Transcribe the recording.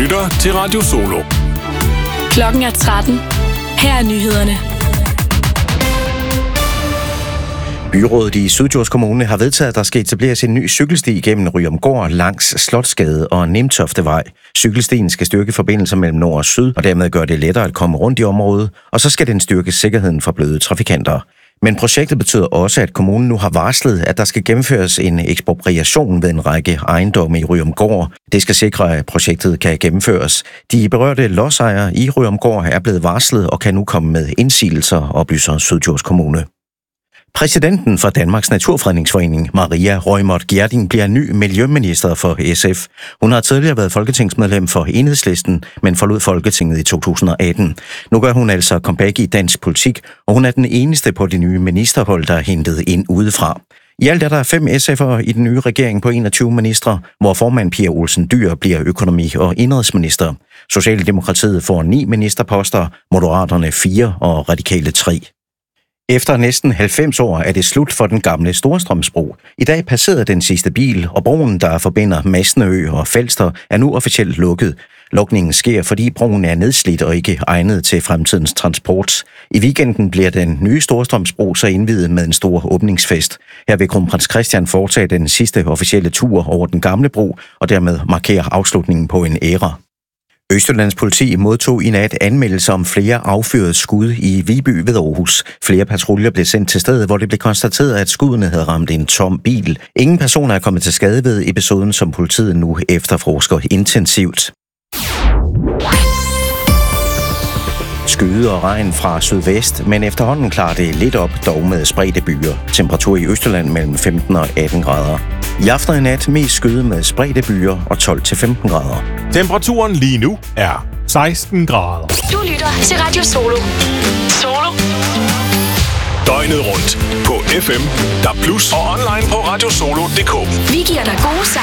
lytter til Radio Solo. Klokken er 13. Her er nyhederne. Byrådet i Syddjurs Kommune har vedtaget, at der skal etableres en ny cykelsti gennem Ryomgård langs Slotsgade og Nimtoftevej. Cykelstien skal styrke forbindelser mellem nord og syd, og dermed gøre det lettere at komme rundt i området, og så skal den styrke sikkerheden for bløde trafikanter. Men projektet betyder også, at kommunen nu har varslet, at der skal gennemføres en ekspropriation ved en række ejendomme i Ryomgård. Det skal sikre, at projektet kan gennemføres. De berørte lodsejere i Ryomgård er blevet varslet og kan nu komme med indsigelser, oplyser Syddjurs Kommune. Præsidenten for Danmarks Naturfredningsforening, Maria Reumert Gjerding, bliver ny miljøminister for SF. Hun har tidligere været folketingsmedlem for Enhedslisten, men forlod Folketinget i 2018. Nu gør hun altså comeback i dansk politik, og hun er den eneste på det nye ministerhold, der er hentet ind udefra. I alt er der 5 SF'ere i den nye regering på 21 ministre, hvor formand Pia Olsen Dyhr bliver økonomi- og indenrigsminister. Socialdemokratiet får 9 ministerposter, Moderaterne 4 og Radikale 3. Efter næsten 90 år er det slut for den gamle Storstrømsbro. I dag passerede den sidste bil, og broen, der forbinder Masnø og Falster, er nu officielt lukket. Lukningen sker, fordi broen er nedslidt og ikke egnet til fremtidens transport. I weekenden bliver den nye Storstrømsbro så indviet med en stor åbningsfest. Her vil kronprins Christian foretage den sidste officielle tur over den gamle bro, og dermed markere afslutningen på en æra. Østjyllands politi modtog i nat anmeldelser om flere affyrede skud i Viby ved Aarhus. Flere patruljer blev sendt til stedet, hvor det blev konstateret, at skuddene havde ramt en tom bil. Ingen personer er kommet til skade ved episoden, som politiet nu efterforsker intensivt. Skyde og regn fra sydvest, men efterhånden klarer det lidt op, dog med spredte byer. Temperatur i Østjylland mellem 15 og 18 grader. I aften og i nat mest skyde med spredte byer og 12-15 grader. Temperaturen lige nu er 16 grader. Du lytter til Radio Solo. Solo. Døgnet rundt på FM, DAB+ og online på radiosolo.dk. Vi giver dig gode